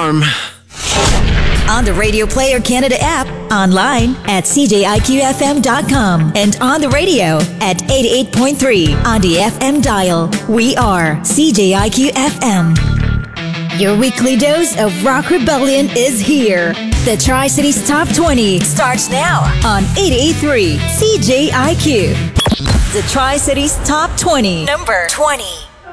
alarm. On the Radio Player Canada app, online at CJIQFM.com, and on the radio at 88.3 on the FM dial. We are CJIQ-FM. Your weekly dose of rock rebellion is here. The Tri-Cities Top 20 starts now on 88.3 CJIQ. The Tri-Cities Top 20. Number 20.